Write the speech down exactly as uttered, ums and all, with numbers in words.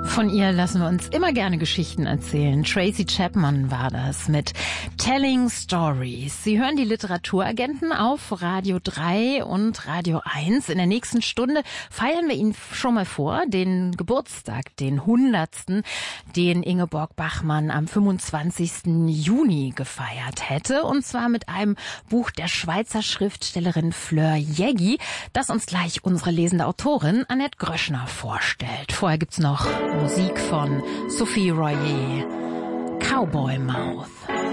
Von ihr lassen wir uns immer gerne Geschichten erzählen. Tracy Chapman war das mit Telling Stories. Sie hören die Literaturagenten auf Radio drei und Radio eins. In der nächsten Stunde feiern wir Ihnen schon mal vor, den Geburtstag, den hundertsten, den Ingeborg Bachmann am fünfundzwanzigsten Juni gefeiert hätte. Und zwar mit einem Buch der Schweizer Schriftstellerin Fleur Jägi, das uns gleich unsere lesende Autorin Annette Gröschner vorstellt. Vorher gibt's noch Musik von Sophie Royer, Cowboy Mouth.